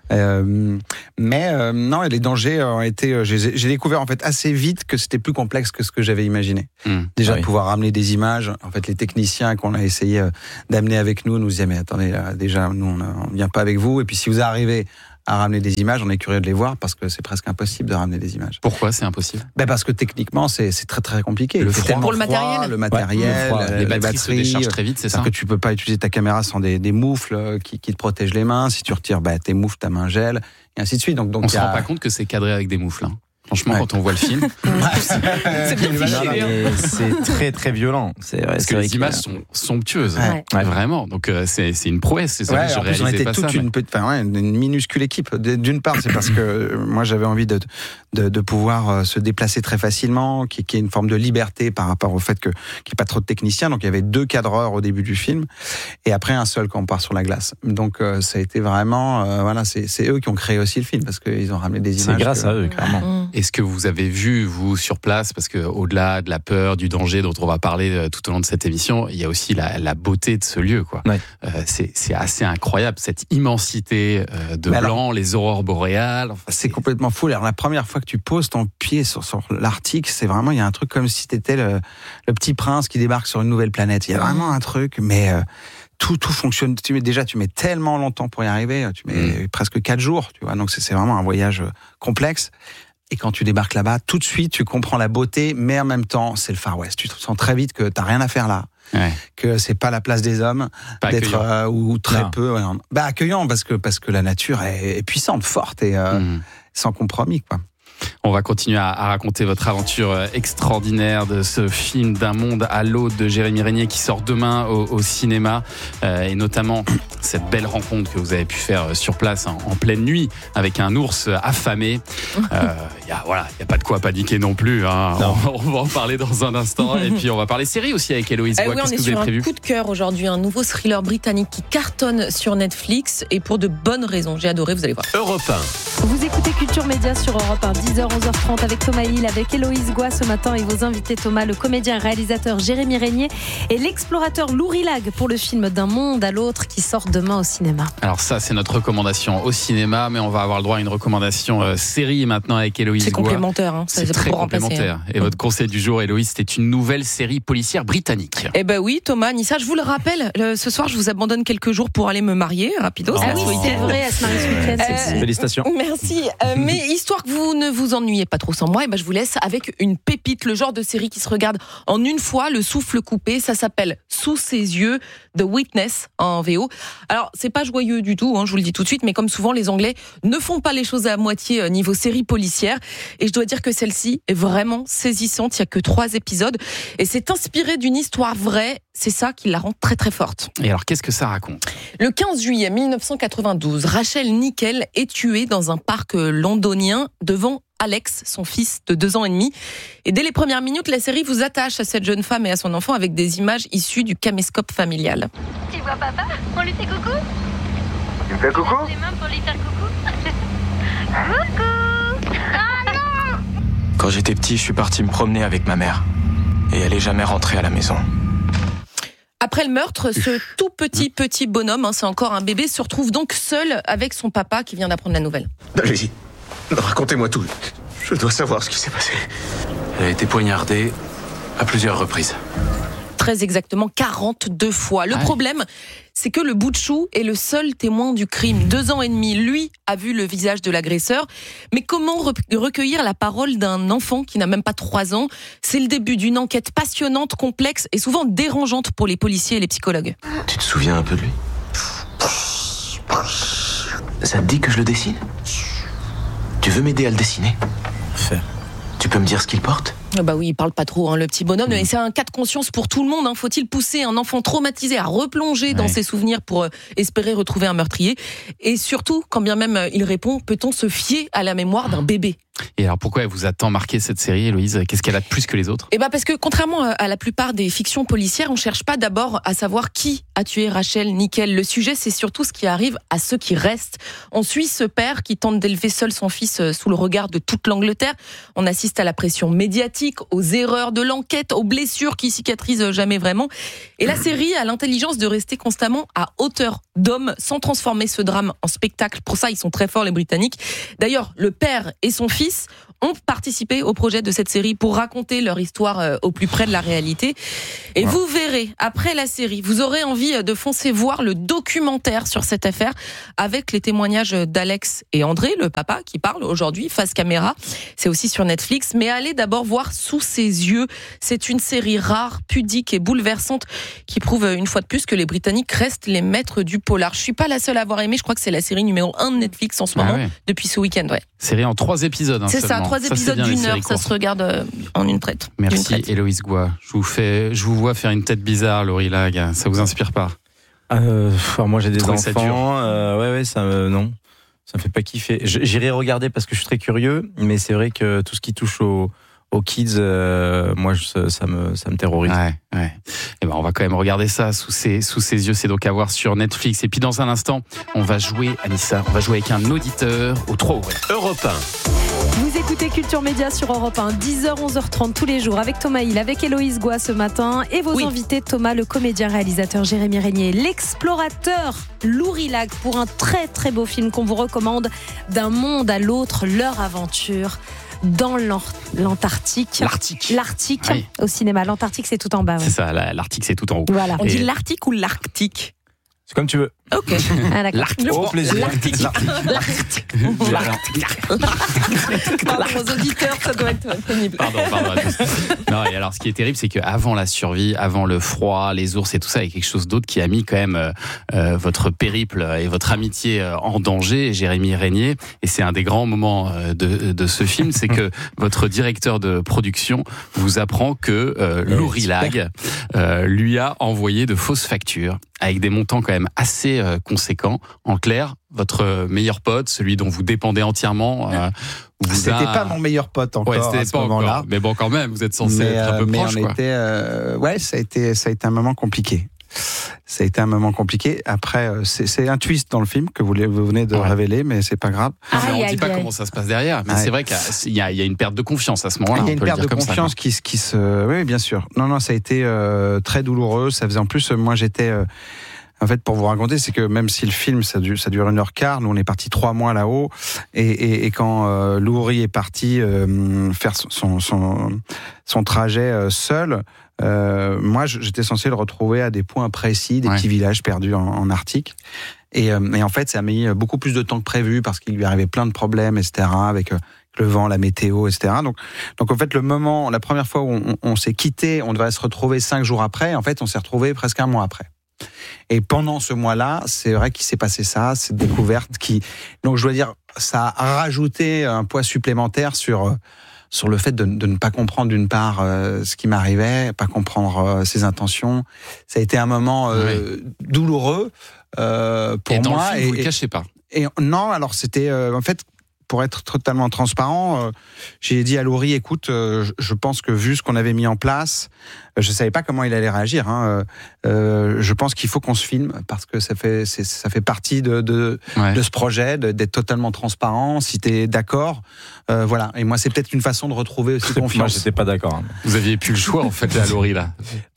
Non, les dangers ont été. J'ai découvert en fait assez vite que c'était plus complexe que ce que j'avais imaginé. Déjà de pouvoir ramener des images. En fait, les techniciens qu'on a essayé d'amener avec nous disaient mais attendez, déjà nous on vient pas avec vous. Et puis si vous arrivez à ramener des images, on est curieux de les voir parce que c'est presque impossible de ramener des images. Pourquoi c'est impossible ? Parce que techniquement c'est très très compliqué. Pour le matériel, les batteries se déchargent très vite, c'est ça ? Que tu peux pas utiliser ta caméra sans des moufles qui te protègent les mains. Si tu retires tes moufles, ta main gèle, et ainsi de suite. Donc on se rend pas compte que c'est cadré avec des moufles. Franchement, quand on voit le film, c'est bien fiché. C'est très très violent. Parce que les images sont somptueuses, vraiment. Donc c'est une prouesse. C'est ça. En plus, on était toute une minuscule équipe. D'une part, c'est parce que moi j'avais envie de pouvoir se déplacer très facilement, qu'il y ait une forme de liberté par rapport au fait qu'il n'y ait pas trop de techniciens. Donc il y avait 2 cadreurs au début du film, et après un seul quand on part sur la glace. Donc ça a été vraiment, c'est eux qui ont créé aussi le film parce qu'ils ont ramené des images. C'est grâce à eux, clairement. Est-ce que vous avez vu, vous, sur place, parce qu'au-delà de la peur, du danger dont on va parler tout au long de cette émission, il y a aussi la beauté de ce lieu, quoi. C'est assez incroyable, cette immensité de blanc, les aurores boréales. C'est complètement fou. Alors, la première fois que tu poses ton pied sur l'Arctique, c'est vraiment, il y a un truc comme si t'étais le petit prince qui débarque sur une nouvelle planète. Il y a vraiment un truc, mais tout fonctionne. Tu mets tellement longtemps pour y arriver. Tu mets presque 4 jours, tu vois. Donc c'est vraiment un voyage complexe. Et quand tu débarques là-bas, tout de suite, tu comprends la beauté, mais en même temps, c'est le Far West. Tu te sens très vite que t'as rien à faire là. Ouais. Que c'est pas la place des hommes d'être ou très peu accueillant parce que la nature est puissante, forte et sans compromis, quoi. On va continuer à raconter votre aventure extraordinaire de ce film D'un monde à l'autre de Jérémy Régnier qui sort demain au cinéma et notamment cette belle rencontre que vous avez pu faire sur place en pleine nuit avec un ours affamé. Y a pas de quoi paniquer non plus. Hein. On va en parler dans un instant et puis on va parler série aussi avec Héloïse Goua. Qu'est-ce que vous avez prévu ? On est sur un coup de cœur aujourd'hui, un nouveau thriller britannique qui cartonne sur Netflix et pour de bonnes raisons. J'ai adoré, vous allez voir. Europe 1. Vous écoutez Culture Média sur Europe 1, 10h, 11h30 avec Thomas Hill, avec Héloïse Goua ce matin et vos invités Thomas, le comédien et réalisateur Jérémy Régnier et l'explorateur Loury Lag pour le film D'un monde à l'autre qui sort demain au cinéma. Alors ça, c'est notre recommandation au cinéma, mais on va avoir le droit à une recommandation série maintenant avec Héloïse Goua. C'est complémentaire. Hein, c'est très complémentaire. Et votre conseil du jour, Héloïse, c'était une nouvelle série policière britannique. Eh ben oui, Thomas, Nissa, je vous le rappelle, ce soir, je vous abandonne quelques jours pour aller me marier, rapido. Ah oui, c'est vrai, elle se marie ce week-end. Félicitations. Merci. Mais histoire que vous ne vous ennuyez pas trop sans moi, je vous laisse avec une pépite, le genre de série qui se regarde en une fois, le souffle coupé. Ça s'appelle Sous ses yeux, The Witness en VO. Alors, c'est pas joyeux du tout, je vous le dis tout de suite, mais comme souvent, les Anglais ne font pas les choses à moitié niveau série policière. Et je dois dire que celle-ci est vraiment saisissante. Il n'y a que 3 épisodes. Et c'est inspiré d'une histoire vraie. C'est ça qui la rend très très forte. Et alors, qu'est-ce que ça raconte ? Le 15 juillet 1992, Rachel Nickel est tuée dans un parc londonien devant Alex, son fils de 2 ans et demi. Et dès les premières minutes, la série vous attache à cette jeune femme et à son enfant avec des images issues du caméscope familial. Tu vois papa ? On lui fait coucou ? Tu me fais coucou ? Les mains pour lui faire coucou. Coucou ! Ah non ! Quand j'étais petit, je suis parti me promener avec ma mère. Et elle est jamais rentrée à la maison. Après le meurtre, ce tout petit bonhomme, c'est encore un bébé, se retrouve donc seul avec son papa qui vient d'apprendre la nouvelle. Allez-y, racontez-moi tout. Je dois savoir ce qui s'est passé. Elle a été poignardée à plusieurs reprises. Très exactement 42 fois. Le problème, c'est que le bout de chou est le seul témoin du crime. 2 ans et demi, lui, a vu le visage de l'agresseur. Mais comment recueillir la parole d'un enfant qui n'a même pas 3 ans ? C'est le début d'une enquête passionnante, complexe et souvent dérangeante pour les policiers et les psychologues. Tu te souviens un peu de lui ? Ça te dit que je le dessine ? Tu veux m'aider à le dessiner ? Faire. Tu peux me dire ce qu'il porte ? Bah oui, il parle pas trop, le petit bonhomme. Mais c'est un cas de conscience pour tout le monde. Faut-il pousser un enfant traumatisé à replonger dans ses souvenirs pour espérer retrouver un meurtrier ? Et surtout, quand bien même il répond, peut-on se fier à la mémoire d'un bébé ? Et alors pourquoi elle vous a tant marqué cette série, Héloïse ? Qu'est-ce qu'elle a de plus que les autres ? Parce que contrairement à la plupart des fictions policières, on cherche pas d'abord à savoir qui a tué Rachel Nickel. Le sujet, c'est surtout ce qui arrive à ceux qui restent. On suit ce père qui tente d'élever seul son fils sous le regard de toute l'Angleterre. On assiste à la pression médiatique, aux erreurs de l'enquête, aux blessures qui cicatrisent jamais vraiment. Et la série a l'intelligence de rester constamment à hauteur d'homme sans transformer ce drame en spectacle. Pour ça, ils sont très forts, les Britanniques. D'ailleurs, le père et son fils ont participé au projet de cette série pour raconter leur histoire au plus près de la réalité. Et vous verrez, après la série, vous aurez envie de foncer voir le documentaire sur cette affaire avec les témoignages d'Alex et André, le papa, qui parle aujourd'hui face caméra. C'est aussi sur Netflix, mais allez d'abord voir Sous ses yeux. C'est une série rare, pudique et bouleversante qui prouve une fois de plus que les Britanniques restent les maîtres du polar. Je suis pas la seule à avoir aimé, je crois que c'est la série numéro 1 de Netflix en ce moment, depuis ce week-end. Série en 3 épisodes. C'est ça, 3 épisodes d'1 heure, ça se regarde en une traite. Merci Héloïse Goua. Je vous vois faire une tête bizarre, Loury Lag. Ça vous inspire pas ? Moi j'ai des enfants. Non, ça me fait pas kiffer. J'irai regarder parce que je suis très curieux, mais c'est vrai que tout ce qui touche aux kids, moi ça me terrorise. Ouais. Et on va quand même regarder ça sous ses yeux. C'est donc à voir sur Netflix. Et puis dans un instant, on va jouer, Anissa, avec un auditeur au 3 ouvrés. Europe 1. Vous écoutez Culture Média sur Europe 1, 10h, 11h30 tous les jours avec Thomas Hill, avec Héloïse Goua ce matin et vos invités Thomas, le comédien réalisateur Jérémy Régnier, l'explorateur Loury Lag pour un très très beau film qu'on vous recommande, D'un monde à l'autre, leur aventure dans l'Antarctique. L'Arctique. Au cinéma. L'Antarctique, c'est tout en bas. Ouais. C'est ça, l'Arctique, c'est tout en haut. Voilà. On dit l'Arctique ou l'Arctique ? C'est comme tu veux. Ok. Ah, d'accord. L'Arctique. Au plaisir. L'Arctique. Pardon, aux auditeurs, ça doit être pénible. Pardon à tous. Non, et alors ce qui est terrible, c'est qu'avant la survie, avant le froid, les ours et tout ça, il y a quelque chose d'autre qui a mis quand même votre périple et votre amitié en danger, Jérémy Régnier. Et c'est un des grands moments de ce film, c'est que votre directeur de production vous apprend que Loury Lag lui a envoyé de fausses factures avec des montants quand même assez conséquents. En clair, votre meilleur pote, celui dont vous dépendez entièrement, c'était pas mon meilleur pote encore à ce moment-là. Encore. Mais bon, quand même, vous êtes censé être un peu proche. Ça a été un moment compliqué. Ça a été un moment compliqué. Après, c'est un twist dans le film que vous venez de révéler, mais c'est pas grave. On ne dit pas comment ça se passe derrière, mais c'est vrai qu'il y a une perte de confiance à ce moment-là. Il y a une perte de confiance qui se... Oui, bien sûr. Non, ça a été très douloureux. Ça faisait en plus, moi j'étais... En fait, pour vous raconter, c'est que même si le film, ça dure 1h15, nous on est parti 3 mois là-haut, et quand Loury est parti faire son trajet seul, moi j'étais censé le retrouver à des points précis, des petits villages perdus en Arctique. Et en fait, ça a mis beaucoup plus de temps que prévu parce qu'il lui arrivait plein de problèmes, etc., avec le vent, la météo, etc. Donc en fait, la première fois où on s'est quitté, on devait se retrouver 5 jours après. En fait, on s'est retrouvé presque 1 mois après. Et pendant ce mois-là, c'est vrai qu'il s'est passé ça, cette découverte donc je dois dire, ça a rajouté un poids supplémentaire sur le fait de ne pas comprendre d'une part ce qui m'arrivait, pas comprendre ses intentions. Ça a été un moment douloureux pour et dans moi. Le film, vous le cachez pas. Et non, alors c'était en fait. Pour être totalement transparent, j'ai dit à Loury, écoute, je pense que vu ce qu'on avait mis en place, je savais pas comment il allait réagir. Je pense qu'il faut qu'on se filme parce que ça fait partie de ce projet, d'être totalement transparent. Si t'es d'accord, voilà. Et moi, c'est peut-être une façon de retrouver aussi confiance. Moi, j'étais pas d'accord. Hein. Vous aviez plus le choix en fait à Loury là.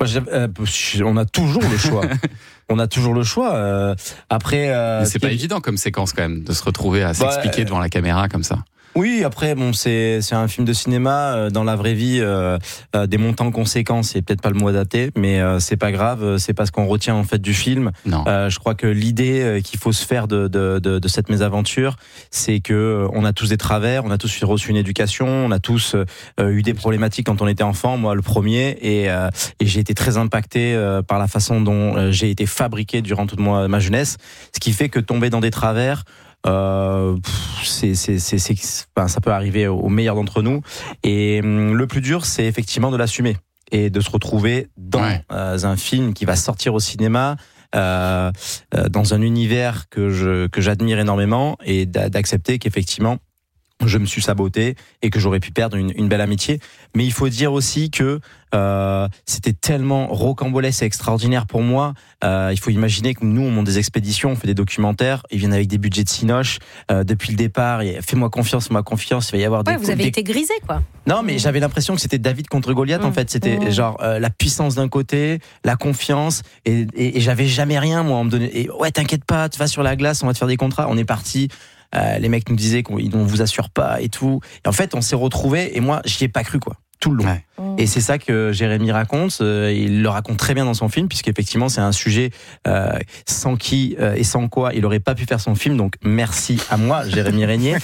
On a toujours le choix. On a toujours le choix. Après, mais c'est pas évident comme séquence quand même de se retrouver à s'expliquer devant la caméra comme ça. Oui, après, bon, c'est un film de cinéma. Dans la vraie vie, des montants conséquents, c'est peut-être pas le mot adapté, mais c'est pas grave. C'est pas ce qu'on retient en fait du film. Non. Je crois que l'idée qu'il faut se faire de cette mésaventure, c'est que on a tous des travers, on a tous reçu une éducation, on a tous eu des problématiques quand on était enfant. Moi, le premier, et j'ai été très impacté par la façon dont j'ai été fabriqué durant toute ma jeunesse, ce qui fait que tomber dans des travers. Ça peut arriver aux meilleurs d'entre nous, et le plus dur, c'est effectivement de l'assumer et de se retrouver dans un film qui va sortir au cinéma, dans un univers que j'admire énormément, et d'accepter qu'effectivement je me suis saboté et que j'aurais pu perdre une belle amitié. Mais il faut dire aussi que c'était tellement rocambolesque et extraordinaire pour moi. Il faut imaginer que nous, on monte des expéditions, on fait des documentaires, ils viennent avec des budgets de cinoche. Depuis le départ, fais-moi confiance, il va y avoir des... vous avez été grisé, quoi. Non, mais j'avais l'impression que c'était David contre Goliath, en fait. C'était genre la puissance d'un côté, la confiance, et j'avais jamais rien, moi. On me donnait, et t'inquiète pas, tu vas sur la glace, on va te faire des contrats. On est parti. Les mecs nous disaient qu'on vous assure pas et tout. Et en fait, on s'est retrouvés, et moi, j'y ai pas cru, quoi. Tout le long. Ouais. Et c'est ça que Jérémy raconte. Il le raconte très bien dans son film, puisqu'effectivement, c'est un sujet sans qui et sans quoi il aurait pas pu faire son film. Donc, merci à moi, Jérémy Régnier.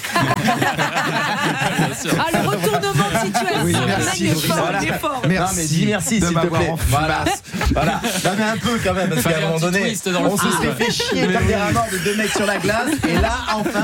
Le retournement de situation. Oui, merci. Merci, s'il te plaît. Voilà. Non, mais un peu quand même, parce qu'à un moment donné, on se serait fait chier comme des ramards de 2 mecs sur la glace. Et là, enfin,